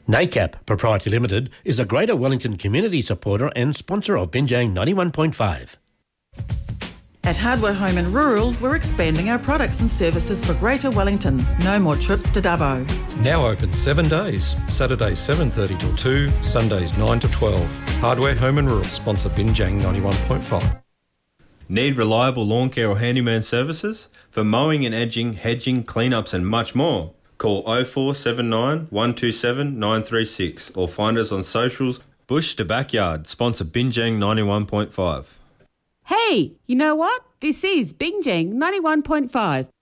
NACAP Proprietary Limited is a Greater Wellington community supporter and sponsor of Binjang 91.5. At Hardware Home and Rural, we're expanding our products and services for Greater Wellington. No more trips to Dubbo. Now open 7 days. Saturdays 7:30 till 2, Sundays 9 to 12. Hardware Home and Rural sponsor Binjang 91.5. Need reliable lawn care or handyman services? For mowing and edging, hedging, cleanups and much more. Call 0479 127 936 or find us on socials. Bush to Backyard, sponsor Binjang 91.5. Hey, you know what? This is Binjang 91.5.